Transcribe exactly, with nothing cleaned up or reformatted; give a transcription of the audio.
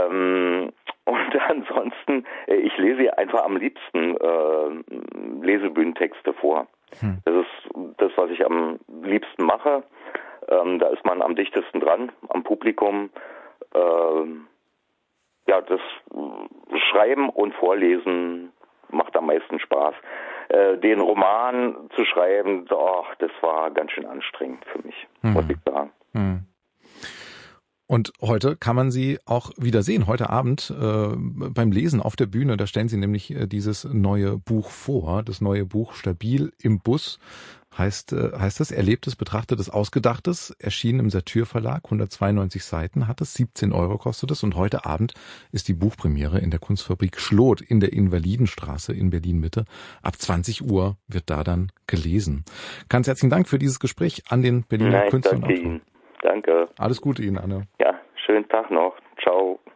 Ähm, und ansonsten, äh, ich lese einfach am liebsten äh, Lesebühnentexte vor. Hm. Das ist das, was ich am liebsten mache. Ähm, da ist man am dichtesten dran, am Publikum. Ähm, ja, das Schreiben und Vorlesen macht am meisten Spaß. Äh, den Roman zu schreiben, oh, das war ganz schön anstrengend für mich, hm. muss ich sagen. Hm. Und heute kann man Sie auch wieder sehen, heute Abend äh, beim Lesen auf der Bühne. Da stellen Sie nämlich äh, dieses neue Buch vor, das neue Buch Stabil im Bus. Heißt, äh, heißt das, Erlebtes, Betrachtetes, Ausgedachtes, erschienen im Satyr Verlag, hundertzweiundneunzig Seiten hat es, siebzehn Euro kostet es und heute Abend ist die Buchpremiere in der Kunstfabrik Schlot in der Invalidenstraße in Berlin-Mitte. Ab zwanzig Uhr wird da dann gelesen. Ganz herzlichen Dank für dieses Gespräch an den Berliner Nein, Künstler und danke Autoren. Ihnen. Danke. Alles Gute Ihnen, Anne. Ja, schönen Tag noch. Ciao.